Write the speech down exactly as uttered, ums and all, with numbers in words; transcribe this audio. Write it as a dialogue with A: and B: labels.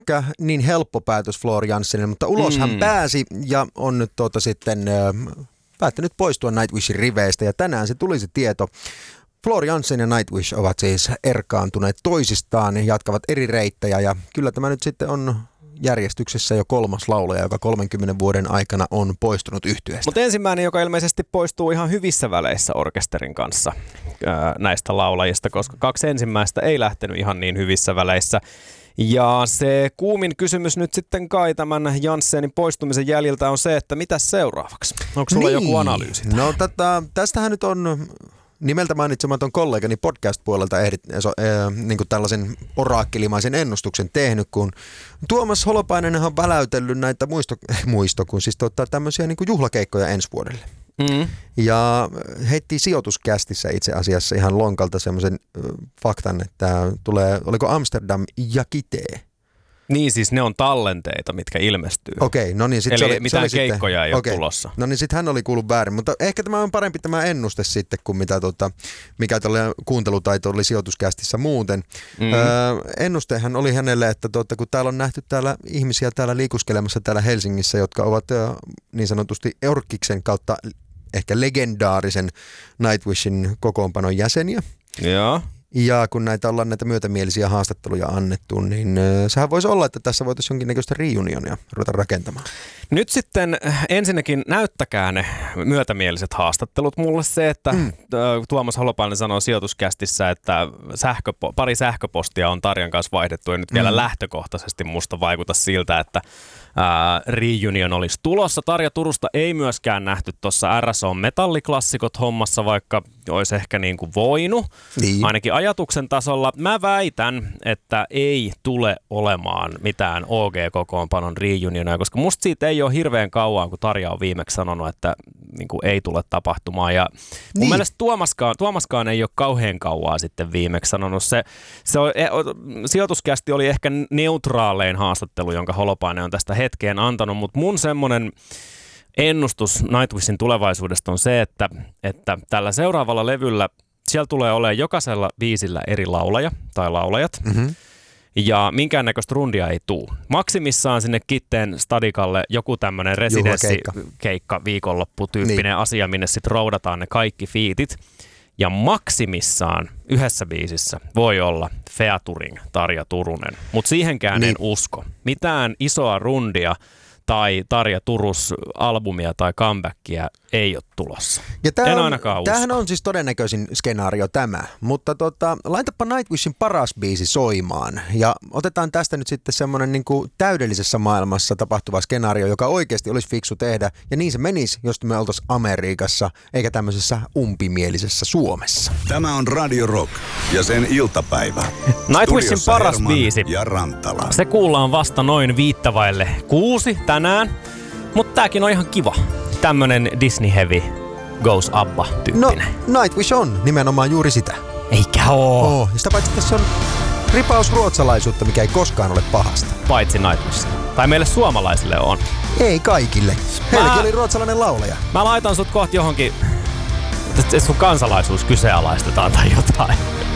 A: ehkä niin helppo päätös Floor Janssenille, mutta ulos hän
B: Mm.
A: pääsi ja on nyt tuota sitten ö, päättänyt poistua Nightwishin riveistä ja tänään se tuli se tieto. Floor Jansen ja Nightwish ovat siis erkaantuneet toisistaan ja jatkavat eri reittejä ja kyllä tämä nyt sitten on järjestyksessä jo kolmas laulaja, joka kolmenkymmenen vuoden aikana on poistunut yhtyeestä.
B: Mutta ensimmäinen, joka ilmeisesti poistuu ihan hyvissä väleissä orkesterin kanssa ää, näistä laulajista, koska kaksi ensimmäistä ei lähtenyt ihan niin hyvissä väleissä. Ja se kuumin kysymys nyt sitten kai tämän Janssenin poistumisen jäljiltä on se, että mitä seuraavaksi? Onko sulla
A: niin.
B: joku analyysi?
A: No tätä, tästähän nyt on nimeltä mainitsematon kollegani podcast-puolelta ehdit, äh, niin kuin tällaisen oraakkelimaisen ennustuksen tehnyt, kun Tuomas Holopainen on väläytellyt näitä muisto, muisto kun siis tuottaa tämmöisiä niin kuin juhlakeikkoja ensi vuodelle. Mm. Ja heitti sijoituskästissä itse asiassa ihan lonkalta semmoisen äh, faktan, että tulee, oliko Amsterdam ja Kitee.
B: Niin siis ne on tallenteita, mitkä ilmestyy.
A: Okei, no niin. Sit
B: Eli
A: se oli,
B: mitään
A: se oli
B: keikkoja
A: sitten,
B: ei ole
A: okei.
B: tulossa.
A: No niin sit hän oli kuullut väärin, mutta ehkä tämä on parempi tämä ennuste sitten kuin mitä tota, mikä tällä kuuntelutaito oli sijoituskästissä muuten. Mm. Öö, ennustehan oli hänelle, että tota, kun täällä on nähty täällä ihmisiä täällä liikuskelemassa täällä Helsingissä, jotka ovat öö, niin sanotusti Orkkiksen kautta ehkä legendaarisen Nightwishin kokoonpanon jäseniä.
B: Joo.
A: Ja kun näitä ollaan näitä myötämielisiä haastatteluja annettu, niin sehän voisi olla, että tässä voitaisiin jonkinnäköistä reunionia ruveta rakentamaan.
B: Nyt sitten ensinnäkin näyttäkää ne myötämieliset haastattelut. Mulle se, että mm. Tuomas Holopainen sanoo sijoituskästissä, että sähköpo- pari sähköpostia on Tarjan kanssa vaihdettu ja nyt vielä mm. lähtökohtaisesti musta vaikuta siltä, että ää, reunion olisi tulossa. Tarja Turusta ei myöskään nähty tuossa R S O metalliklassikot hommassa, vaikka olisi ehkä niin kuin voinut, niin. Ainakin ajatuksen tasolla. Mä väitän, että ei tule olemaan mitään O G-kokoonpanon reunionia, koska musta siitä ei ole hirveän kauan, kun Tarja on viimeksi sanonut, että niin kuin ei tule tapahtumaan. Ja mun niin. mielestä Tuomaskaan, Tuomaskaan ei ole kauhean kauaa sitten viimeksi sanonut. Se, se on, sijoituskästi oli ehkä neutraalein haastattelu, jonka Holopainen on tästä hetkeen antanut, mutta mun semmoinen ennustus Nightwishin tulevaisuudesta on se, että, että tällä seuraavalla levyllä siellä tulee olemaan jokaisella biisillä eri laulaja tai laulajat. Mm-hmm. Ja minkäännäköistä rundia ei tule. Maksimissaan sinne Kitteen stadikalle joku tämmöinen residenssikeikka, viikonlopputyyppinen niin. asia, minne sitten roudataan ne kaikki fiitit. Ja maksimissaan yhdessä biisissä voi olla featuring Tarja Turunen. Mutta siihenkään niin. en usko. Mitään isoa rundia tai Tarja Turus albumia tai comebackia ei ole tulossa.
A: Ja
B: en on, ainakaan usko.
A: Tämähän on siis todennäköisin skenaario tämä, mutta tota, laitapa Nightwishin paras biisi soimaan ja otetaan tästä nyt sitten semmoinen niin kuin täydellisessä maailmassa tapahtuva skenaario, joka oikeasti olisi fiksu tehdä ja niin se menisi, jos me oltaisiin Amerikassa eikä tämmöisessä umpimielisessä Suomessa.
C: Tämä on Radio Rock ja sen iltapäivä.
B: Nightwishin paras
C: Herman
B: biisi.
C: Ja Rantala.
B: Se kuullaan vasta noin viittavaille kuusi tänään, mutta tääkin on ihan kiva. Tämmönen Disney Heavy Goes Abba-tyyppinen.
A: No, Nightwish on nimenomaan juuri sitä.
B: Eikä oo.
A: Oh, ja sitä paitsi tässä on ripaus ruotsalaisuutta, mikä ei koskaan ole pahasta.
B: Paitsi Nightwish. Tai meille suomalaisille on.
A: Ei kaikille. Heilläkin oli ruotsalainen laulaja.
B: Mä laitan sut kohta johonkin, että sun kansalaisuus kyseenalaistetaan tai jotain.